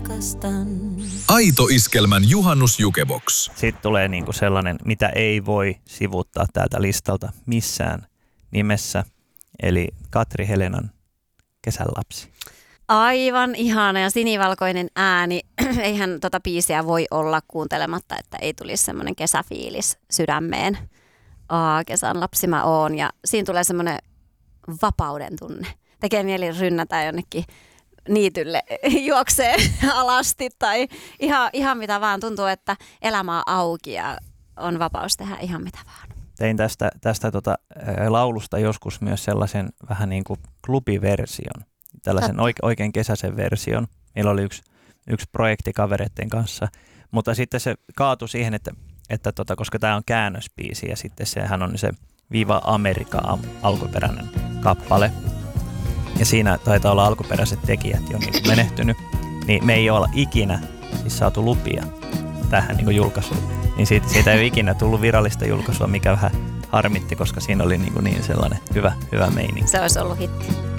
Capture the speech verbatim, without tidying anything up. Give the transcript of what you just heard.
rakastan. Aito Iskelmän juhannusjukebox. Sitten tulee niinku sellainen, mitä ei voi sivuuttaa täältä listalta missään nimessä. Eli Katri Helenan Kesän lapsi. Aivan ihana ja sinivalkoinen ääni. Eihän tota biisiä voi olla kuuntelematta, että ei tulisi semmoinen kesäfiilis sydämeen. Aa, kesän lapsi mä oon. Ja siinä tulee semmoinen vapauden tunne. Tekee mieli rynnätä jonnekin niitylle juoksee alasti tai ihan, ihan mitä vaan. Tuntuu, että elämä on auki ja on vapaus tehdä ihan mitä vaan. Tein tästä, tästä tota, laulusta joskus myös sellaisen vähän niin kuin klubiversion, tällaisen oike, oikein kesäisen version. Meillä oli yksi, yksi projekti kavereiden kanssa, mutta sitten se kaatui siihen, että, että tota, koska tämä on käännösbiisi ja sitten sehän on se Viva America alkuperäinen kappale. Ja siinä taitaa olla alkuperäiset tekijät jo niin menehtynyt, niin me ei olla ikinä siis saatu lupia tähän niin julkaisuun. Niin siitä, siitä ei ole ikinä tullut virallista julkaisua, mikä vähän harmitti, koska siinä oli niin, niin sellainen hyvä, hyvä meininki. Se olisi ollut hitti.